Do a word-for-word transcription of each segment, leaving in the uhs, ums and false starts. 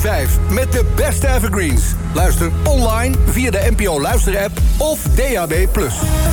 vijf met de beste evergreens. Luister online via de N P O Luisterapp of D A B plus.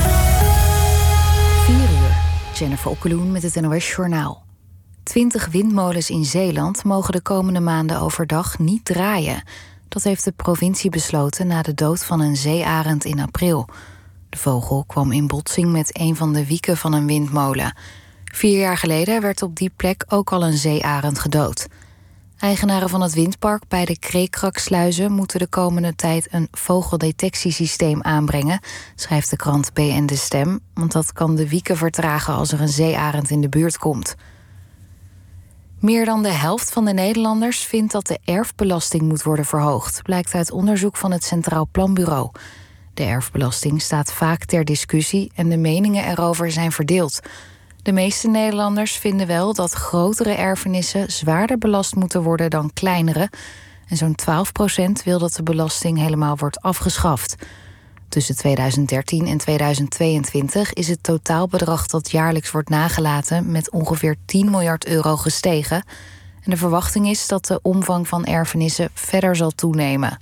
vier uur. Jennifer Okkeloen met het N O S Journaal. Twintig windmolens in Zeeland mogen de komende maanden overdag niet draaien. Dat heeft de provincie besloten na de dood van een zeearend in april. De vogel kwam in botsing met een van de wieken van een windmolen. Vier jaar geleden werd op die plek ook al een zeearend gedood. Eigenaren van het windpark bij de Kreekraksluizen moeten de komende tijd een vogeldetectiesysteem aanbrengen, schrijft de krant B N De Stem, want dat kan de wieken vertragen als er een zeearend in de buurt komt. Meer dan de helft van de Nederlanders vindt dat de erfbelasting moet worden verhoogd, blijkt uit onderzoek van het Centraal Planbureau. De erfbelasting staat vaak ter discussie en de meningen erover zijn verdeeld. De meeste Nederlanders vinden wel dat grotere erfenissen zwaarder belast moeten worden dan kleinere. En zo'n twaalf procent wil dat de belasting helemaal wordt afgeschaft. Tussen tweeduizend dertien en tweeduizend tweeëntwintig is het totaalbedrag dat jaarlijks wordt nagelaten met ongeveer tien miljard euro gestegen. En de verwachting is dat de omvang van erfenissen verder zal toenemen.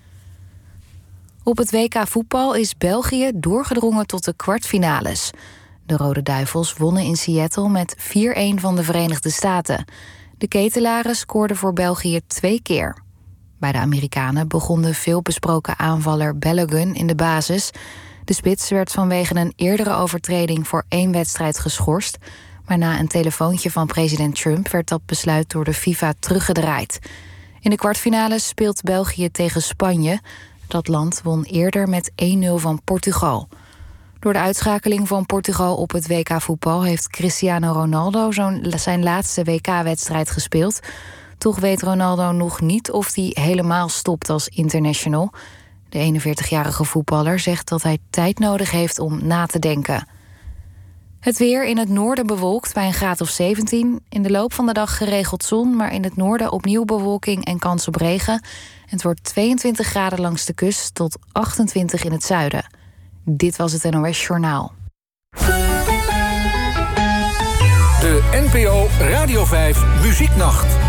Op het W K voetbal is België doorgedrongen tot de kwartfinales. De Rode Duivels wonnen in Seattle met vier-een van de Verenigde Staten. De ketelaren scoorden voor België twee keer. Bij de Amerikanen begon de veelbesproken aanvaller Balogun in de basis. De spits werd vanwege een eerdere overtreding voor één wedstrijd geschorst, maar na een telefoontje van president Trump werd dat besluit door de FIFA teruggedraaid. In de kwartfinales speelt België tegen Spanje. Dat land won eerder met één nul van Portugal. Door de uitschakeling van Portugal op het W K voetbal heeft Cristiano Ronaldo zo'n zijn laatste W K-wedstrijd gespeeld. Toch weet Ronaldo nog niet of hij helemaal stopt als international. De eenenveertigjarige voetballer zegt dat hij tijd nodig heeft om na te denken. Het weer in het noorden bewolkt bij een graad of zeventien. In de loop van de dag geregeld zon, maar in het noorden opnieuw bewolking en kans op regen. Het wordt tweeëntwintig graden langs de kust tot achtentwintig in het zuiden. Dit was het N O S Journaal. De N P O Radio vijf Muzieknacht.